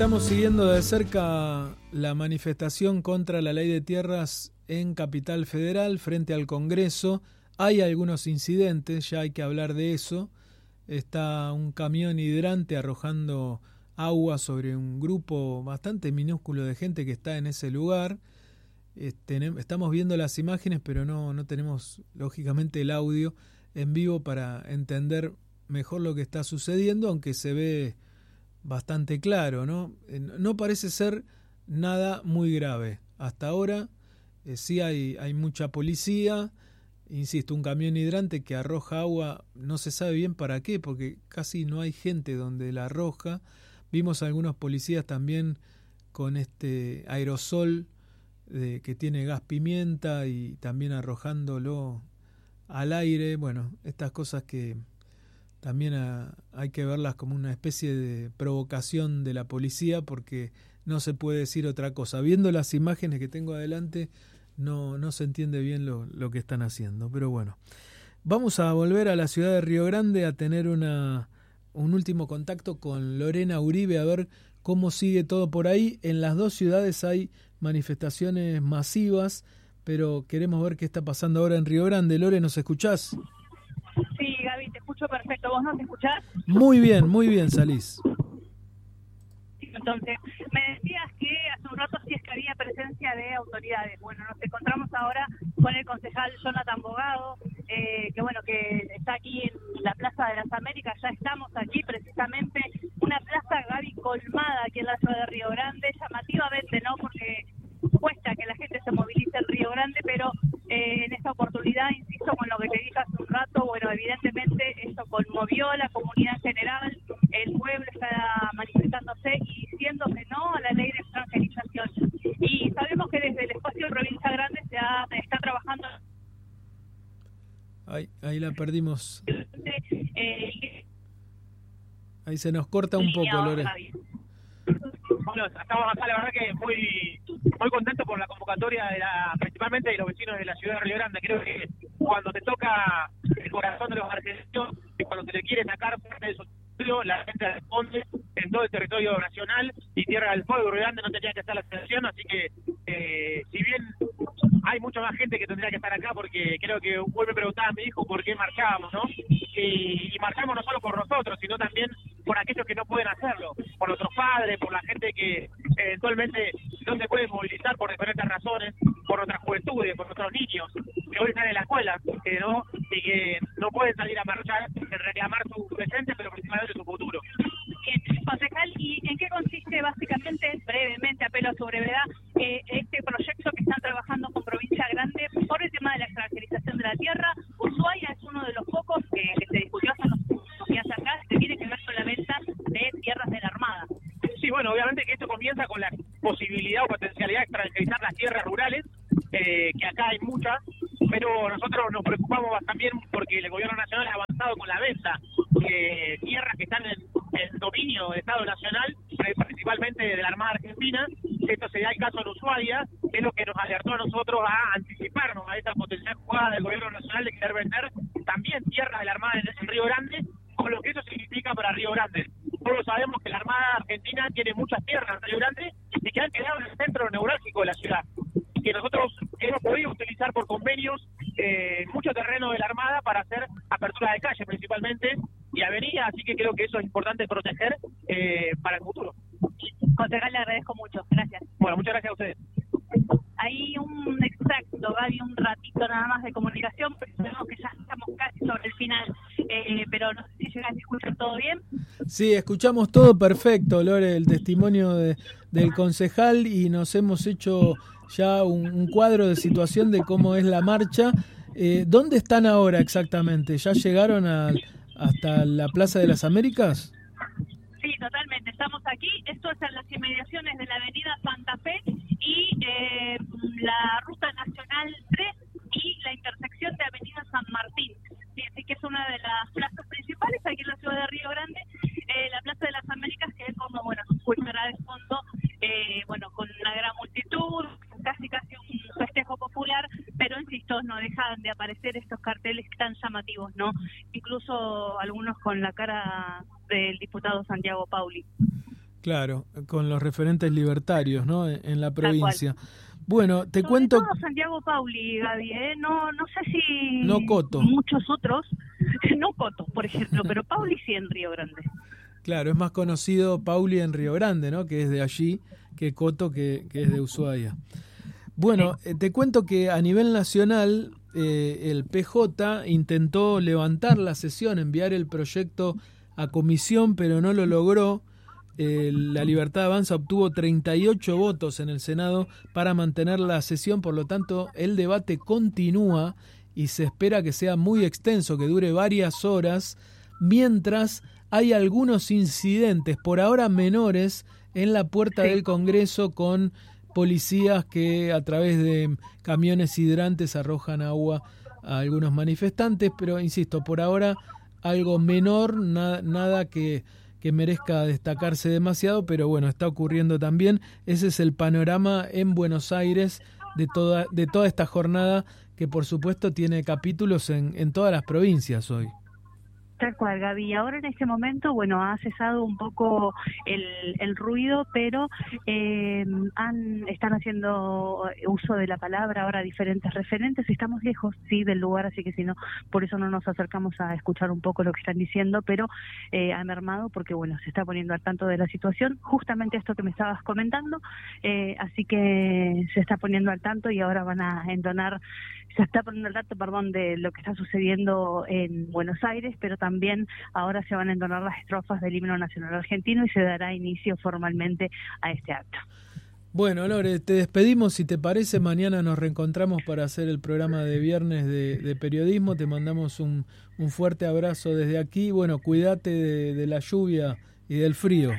Estamos siguiendo de cerca la manifestación contra la ley de tierras en Capital Federal frente al Congreso. Hay algunos incidentes, ya hay que hablar de eso. Está un camión hidrante arrojando agua sobre un grupo bastante minúsculo de gente que está en ese lugar. Estamos viendo las imágenes, pero no tenemos lógicamente el audio en vivo para entender mejor lo que está sucediendo, aunque se ve bastante claro, ¿no? No parece ser nada muy grave. Hasta ahora sí hay mucha policía, insisto, un camión hidrante que arroja agua, no se sabe bien para qué, porque casi no hay gente donde la arroja. Vimos algunos policías también con este aerosol que tiene gas pimienta y también arrojándolo al aire. Bueno, estas cosas que también hay que verlas como una especie de provocación de la policía, porque no se puede decir otra cosa. Viendo las imágenes que tengo adelante, no se entiende bien lo que están haciendo. Pero bueno, vamos a volver a la ciudad de Río Grande a tener un último contacto con Lorena Uribe, a ver cómo sigue todo por ahí. En las dos ciudades hay manifestaciones masivas, pero queremos ver qué está pasando ahora en Río Grande. Lore, ¿nos escuchás? Sí, Gaby, te escucho perfecto. ¿Vos no te escuchás? Muy bien, salís. Entonces, me decías que hace un rato sí es que había presencia de autoridades. Bueno, nos encontramos ahora con el concejal Jonathan Bogado, que está aquí en la Plaza de las Américas. Ya estamos aquí precisamente, una plaza, Gaby, colmada aquí en la ciudad de Río Grande, llamativamente, ¿no? Porque cuesta que la gente se movilice en Río Grande, pero en esta oportunidad, insisto con lo que te dije hace un rato, bueno, evidentemente esto conmovió a la comunidad en general, el pueblo está manifestándose y diciendo que no a la ley de extranjerización. Y sabemos que desde el espacio de Provincia Grande se está trabajando. Ahí la perdimos. Ahí se nos corta un poco, Lore. Bueno, estamos acá, la verdad que muy contento por la convocatoria principalmente de los vecinos de la ciudad de Río Grande. Creo que cuando te toca el corazón de los argentinos y cuando se le quiere sacar parte de su territorio, la gente responde en todo el territorio nacional, y Tierra del Fuego y Río Grande no tenía que estar la situación, así que si bien hay mucha más gente que tendría que estar acá, porque creo que hoy me preguntaba a mi hijo por qué marchábamos, ¿no? Y marchamos no solo por nosotros, sino también por aquellos que no pueden hacerlo, por nuestros padres, por la gente que eventualmente no se puede movilizar por diferentes razones, por nuestras juventudes, por nuestros niños que hoy están en la escuela, ¿no? Y que no pueden salir a marchar, reclamar su presente, pero principalmente su futuro. Bien, concejal, ¿y en qué consiste básicamente, brevemente, apelo a su brevedad, este proyecto que están trabajando con Provincia Grande por el tema de la extranjerización de la tierra? Ushuaia es uno de los pocos que se discutió hace unos días acá, que tiene que ver con la venta de tierras de la Armada. Sí, bueno, obviamente que esto comienza con la posibilidad o potencialidad de extranjerizar las tierras rurales, que acá hay muchas, pero nosotros nos preocupamos también porque el gobierno nacional ha avanzado con la venta de tierras que están en dominio del Estado Nacional, principalmente de la Armada Argentina. Esto se da el caso en Ushuaia, que es lo que nos alertó a nosotros a anticiparnos a esta potencial jugada del gobierno nacional de querer vender también tierras de la Armada en Río Grande, con lo que eso significa para Río Grande. Todos sabemos que la Armada Argentina tiene muchas tierras en Río Grande y que han quedado en el centro neurálgico de la ciudad, y que nosotros hemos podido utilizar por convenios mucho terreno de la Armada para hacer apertura de calle principalmente y avenidas, así que creo que eso es importante proteger para el futuro. Concejal, le agradezco mucho, gracias. Bueno, muchas gracias a ustedes. Hay un extracto, Gaby, un ratito nada más de comunicación, pero sabemos que ya estamos casi sobre el final, pero no sé si llegas a escuchar todo bien. Sí, escuchamos todo perfecto, Lore, el testimonio del concejal, y nos hemos hecho ya un cuadro de situación de cómo es la marcha. ¿Dónde están ahora exactamente? ¿Ya llegaron hasta la Plaza de las Américas? Sí, totalmente. Estamos aquí. Esto es en las inmediaciones de la avenida Santa Fe y la Ruta Nacional 3 y la intersección de avenida San Martín. Sí, así que es una de las plazas principales aquí en la ciudad de Río Grande. La Plaza de las Américas, que es como, bueno, se escuchará de fondo, con una gran multitud, casi un festejo popular, pero insisto, no dejan de aparecer estos carteles tan llamativos, ¿no? Incluso algunos con la cara del diputado Santiago Pauli. Claro, con los referentes libertarios, ¿no? En la provincia. Bueno, te Sobre cuento... todo Santiago Pauli, Gaby, no sé si No Coto. muchos otros, no Coto, por ejemplo, pero Pauli sí en Río Grande. Claro, es más conocido Pauli en Río Grande, ¿no? Que es de allí, que Coto, que es de Ushuaia. Bueno, te cuento que a nivel nacional el PJ intentó levantar la sesión, enviar el proyecto a comisión, pero no lo logró. La Libertad Avanza obtuvo 38 votos en el Senado para mantener la sesión, por lo tanto el debate continúa y se espera que sea muy extenso, que dure varias horas, mientras hay algunos incidentes, por ahora menores, en la puerta del Congreso con policías que a través de camiones hidrantes arrojan agua a algunos manifestantes, pero insisto, por ahora algo menor, nada que merezca destacarse demasiado, pero bueno, está ocurriendo también. Ese es el panorama en Buenos Aires de toda esta jornada, que por supuesto tiene capítulos en todas las provincias hoy. Tal cual, Gaby. Ahora en este momento, bueno, ha cesado un poco el ruido, pero están haciendo uso de la palabra ahora diferentes referentes. Estamos lejos, sí, del lugar, así que si no, por eso no nos acercamos a escuchar un poco lo que están diciendo, pero ha mermado porque, bueno, se está poniendo al tanto de la situación, justamente esto que me estabas comentando, así que se está poniendo al tanto y ahora van a entonar, se está poniendo al tanto, de lo que está sucediendo en Buenos Aires, pero también ahora se van a entonar las estrofas del himno nacional argentino y se dará inicio formalmente a este acto. Bueno, Lore, te despedimos. Si te parece, mañana nos reencontramos para hacer el programa de viernes de periodismo. Te mandamos un fuerte abrazo desde aquí. Bueno, cuídate de la lluvia y del frío.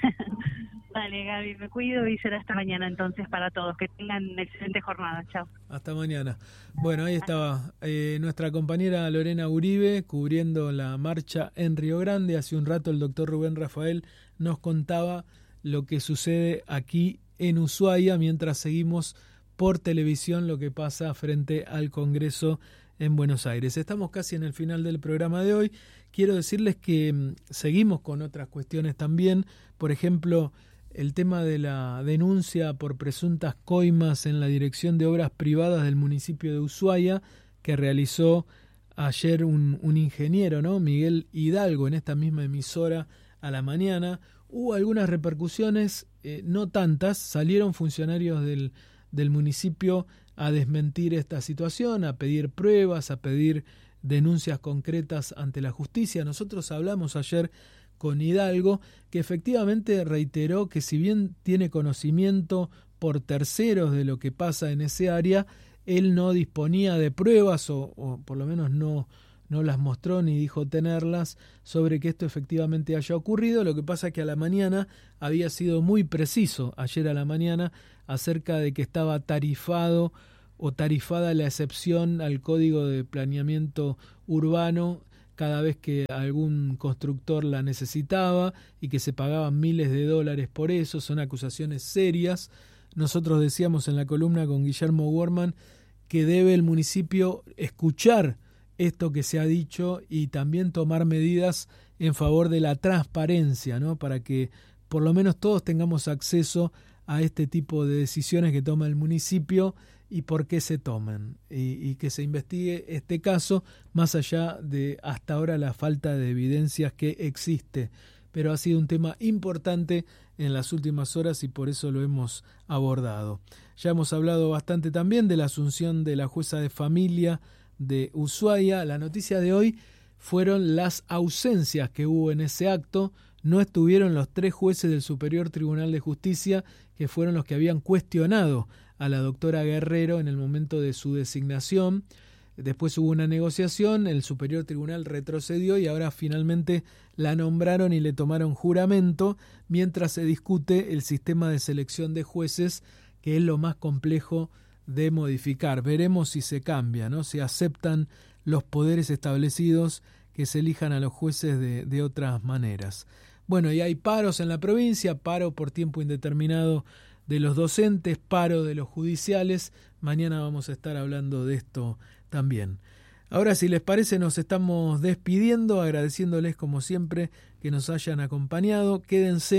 Dale, Gaby, me cuido y será hasta mañana entonces para todos. Que tengan excelente jornada. Chao. Hasta mañana. Bueno, ahí estaba nuestra compañera Lorena Uribe cubriendo la marcha en Río Grande. Hace un rato el doctor Rubén Rafael nos contaba lo que sucede aquí en Ushuaia mientras seguimos por televisión lo que pasa frente al Congreso en Buenos Aires. Estamos casi en el final del programa de hoy. Quiero decirles que seguimos con otras cuestiones también. Por ejemplo, el tema de la denuncia por presuntas coimas en la Dirección de Obras Privadas del municipio de Ushuaia, que realizó ayer un ingeniero, ¿no? Miguel Hidalgo, en esta misma emisora a la mañana. Hubo algunas repercusiones, no tantas. Salieron funcionarios del municipio a desmentir esta situación, a pedir pruebas, a pedir denuncias concretas ante la justicia. Nosotros hablamos ayer con Hidalgo, que efectivamente reiteró que si bien tiene conocimiento por terceros de lo que pasa en ese área, él no disponía de pruebas o por lo menos no las mostró ni dijo tenerlas sobre que esto efectivamente haya ocurrido. Lo que pasa es que a la mañana había sido muy preciso, ayer a la mañana, acerca de que estaba tarifado o tarifada la excepción al Código de Planeamiento Urbano cada vez que algún constructor la necesitaba y que se pagaban miles de dólares por eso. Son acusaciones serias. Nosotros decíamos en la columna con Guillermo Worman que debe el municipio escuchar esto que se ha dicho y también tomar medidas en favor de la transparencia, ¿no? Para que por lo menos todos tengamos acceso a este tipo de decisiones que toma el municipio y por qué se toman, y que se investigue este caso más allá de hasta ahora la falta de evidencias que existe. Pero ha sido un tema importante en las últimas horas y por eso lo hemos abordado. Ya hemos hablado bastante también de la asunción de la jueza de familia de Ushuaia. La noticia de hoy fueron las ausencias que hubo en ese acto. No estuvieron los 3 jueces del Superior Tribunal de Justicia, que fueron los que habían cuestionado a la doctora Guerrero en el momento de su designación. Después hubo una negociación, el Superior Tribunal retrocedió y ahora finalmente la nombraron y le tomaron juramento, mientras se discute el sistema de selección de jueces, que es lo más complejo de modificar. Veremos si se cambia, ¿no? Si aceptan los poderes establecidos, que se elijan a los jueces de otras maneras. Bueno, y hay paros en la provincia, paro por tiempo indeterminado de los docentes, paro de los judiciales. Mañana vamos a estar hablando de esto también. Ahora, si les parece, nos estamos despidiendo, agradeciéndoles como siempre que nos hayan acompañado. Quédense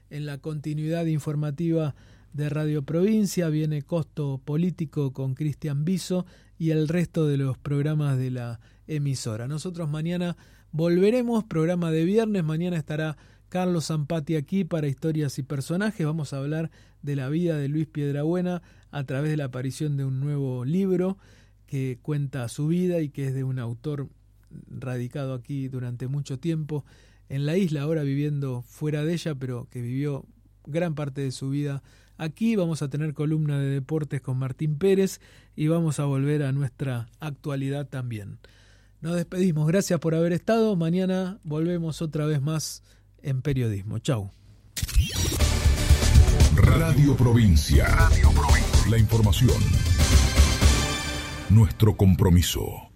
en la continuidad informativa de Radio Provincia. Viene Costo Político con Cristian Biso y el resto de los programas de la emisora. Nosotros mañana volveremos, programa de viernes. Mañana estará Carlos Zampati aquí para Historias y Personajes. Vamos a hablar de la vida de Luis Piedrabuena a través de la aparición de un nuevo libro que cuenta su vida y que es de un autor radicado aquí durante mucho tiempo en la isla, ahora viviendo fuera de ella, pero que vivió gran parte de su vida aquí. Vamos a tener columna de deportes con Martín Pérez y vamos a volver a nuestra actualidad también. Nos despedimos, gracias por haber estado. Mañana volvemos otra vez más en Periodismo. Chau. Radio Provincia. La información. Nuestro compromiso.